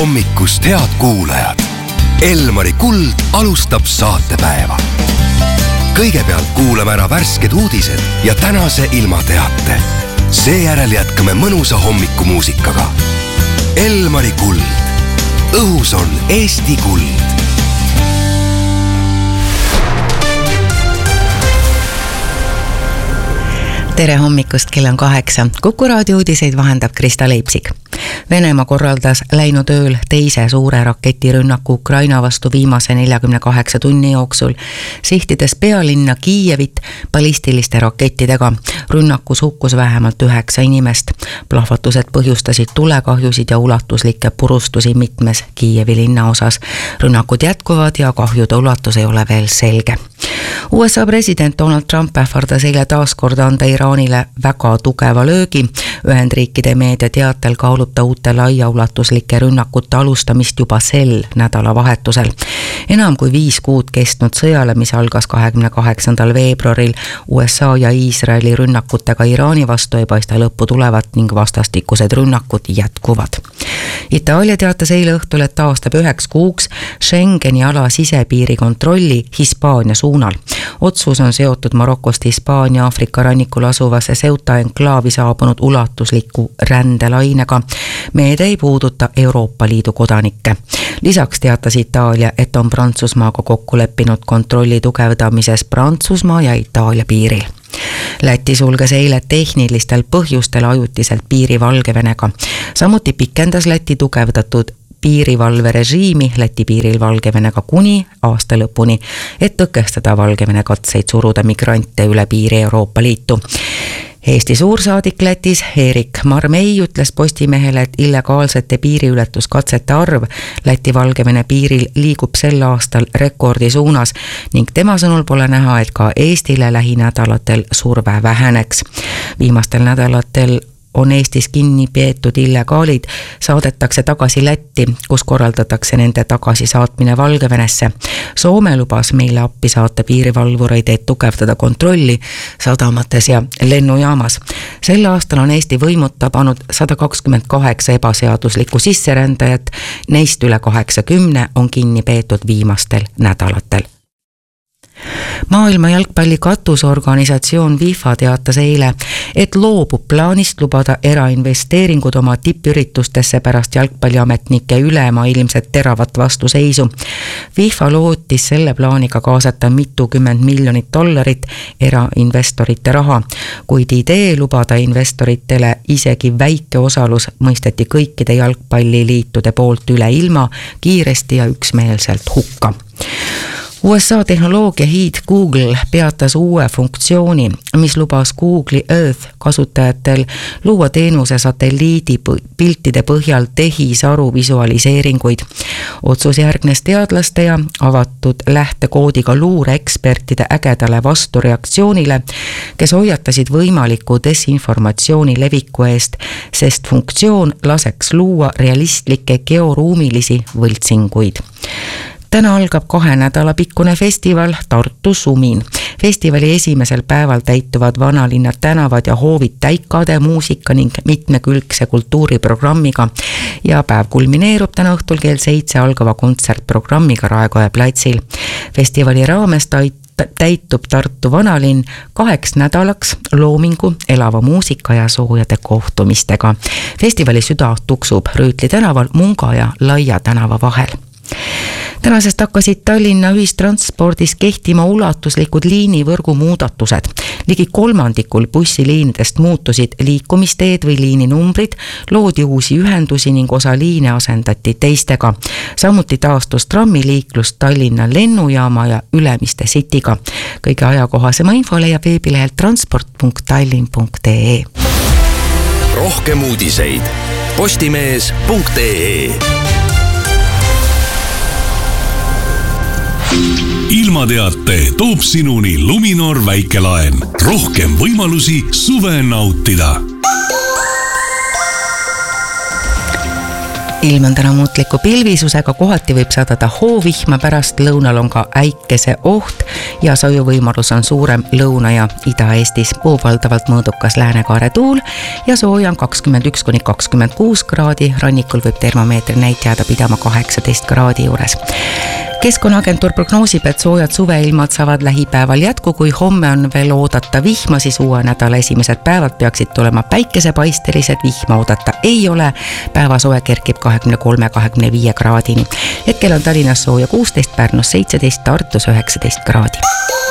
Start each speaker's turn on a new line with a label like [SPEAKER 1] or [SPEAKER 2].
[SPEAKER 1] hommikust, head kuulajad! Elmari Kuld alustab saatepäeva. Kõigepealt kuulame ära värsked uudised ja tänase ilmateate. Seejärel jätkame mõnusa hommikumuusikaga. Elmari Kuld. Õhus on Eesti kuld.
[SPEAKER 2] Tere hommikust, kell on 8. Kuku raadio uudiseid vahendab Krista Leipsik. Venemaa korraldas läinud ööl teise suure raketirünnaku Ukraina vastu viimase 48 tunni jooksul, sihtides pealinna Kiievit ballistiliste rakettidega. Rünnakus hukkus vähemalt 9 inimest. Plahvatused põhjustasid tulekahjusid ja ulatuslikke purustusi mitmes Kiievi linna osas. Rünnakud jätkuvad ja kahjude ulatus ei ole veel selge. USA president Donald Trump ähvardas eile taaskord anda Iraanile väga tugeva löögi. Ühendriikide meedia teatel kaalub ta uute laiaulatuslike rünnakute alustamist juba sel nädalavahetusel. Enam kui 5 kuud kestnud sõjale, mis algas 28. veebruaril USA ja Iisraeli rünnakutega Iraani vastu, ei paista lõppu tulevat ning vastastikused rünnakud jätkuvad. Itaalia teatas eile õhtul, et taastab 9 kuuks Schengeni ala sisepiiri kontrolli Hispaania suunal. Otsus on seotud Marokost Hispaania Aafrika rannikul asuvasse Ceuta enklaavi saabunud ulatusliku rändelainega. Meede ei puuduta Euroopa Liidu kodanikke. Lisaks teatas Itaalia, et on Prantsusmaaga kokku leppinud kontrolli tugevdamises Prantsusmaa ja Itaalia piiril. Läti sulges eile tehnilistel põhjustel ajutiselt piiri Valgevenega. Samuti pikendas Läti tugevdatud piirivalverežiimi Läti piiril Valgevenega kuni aasta lõpuni, et tõkestada Valgevene katseid suruda migrante üle piiri Euroopa Liitu. Eesti suursaadik Lätis Erik Marmei ütles Postimehele, et illegaalsete piiriületuskatsete arv Läti-Valgevene piiril liigub sel aastal rekordi suunas ning tema sõnul pole näha, et ka Eestile lähinädalatel surve väheneks. Viimastel nädalatel on Eestis kinni peetud illegaalid, saadetakse tagasi Lätti, kus korraldatakse nende tagasisaatmine Valgevenesse. Soome lubas meile appi saata piirivalvureid, et tugevdada kontrolli sadamates ja lennujaamas. Sel aastal on Eesti võimud tabanud 128 ebaseaduslikku sisserändajat, neist üle 80 on kinni peetud viimastel nädalatel. Maailma jalgpalli katusorganisatsioon FIFA teatas eile, et loobub plaanist lubada erainvesteeringud oma tippüritustesse pärast jalgpalliametnike ülemaailmset teravat vastuseisu. FIFA lootis selle plaaniga kaasata $mitukümmend miljonit erainvestorite raha, kuid idee lubada investoritele isegi väike osalus mõisteti kõikide jalgpalliliitude poolt üle ilma kiiresti ja üksmeelselt hukka. USA tehnoloogiahiid Google peatas uue funktsiooni, mis lubas Google'i Earth kasutajatel luua teenuse satelliidi piltide põhjal tehisaru visualiseeringuid. Otsus järgnes teadlaste ja avatud lähtekoodiga luureekspertide ägedale vastureaktsioonile, kes hoiatasid võimaliku desinformatsiooni leviku eest, sest funktsioon laseks luua realistlikke georuumilisi võltsinguid. Täna algab 2 nädala pikkune festival Tartu Sumin. Festivali esimesel päeval täituvad vanalinna tänavad ja hoovid täikade, muusika ning mitmekülgse kultuuriprogrammiga ja päev kulmineerub täna õhtul kell 7 algava kontsertprogrammiga Raekoja platsil. Festivali raames täitub Tartu vanalinn 2 nädalaks loomingu, elava muusika ja soojade kohtumistega. Festivali süda tuksub Rüütli tänaval Munga ja Laia tänava vahel. Tänasest hakkasid Tallinna ühistranspordis kehtima ulatuslikud liinivõrgu muudatused. Ligi 1/3 bussiliinidest muutusid liikumisteed või liininumbrid, loodi uusi ühendusi ning osa liine asendati teistega. Samuti taastus trammiliiklus Tallinna lennujaama ja Ülemiste Cityga. Kõige ajakohasema info leiab veebilehelt transport.tallinn.ee.
[SPEAKER 1] Rohkem uudiseid postimees.ee.
[SPEAKER 3] Ilmateate toob sinuni Luminor väikelaen. Rohkem võimalusi suve nautida.
[SPEAKER 2] ilm on täna muutliku pilvisusega, kohati võib sadada hoovihma, pärast lõunal on ka äikese oht ja sojuvõimalus on suurem Lõuna- ja Ida-Eestis. Valdavalt mõõdukas läänekaare tuul ja sooja on 21–26 kraadi, rannikul võib termomeetri näit jääda pidama 18 kraadi juures. Keskkonnaagentuur prognoosib, et soojad suveilmad saavad lähipäeval jätku, kui homme on veel oodata vihma, siis uue nädala esimesed päevad peaksid tulema päikesepaistelised, vihma oodata ei ole, päevasoe kerkib 23–25 kraadini. Hetkel on Tallinnas sooja 16, Pärnus 17, Tartus 19 kraadi.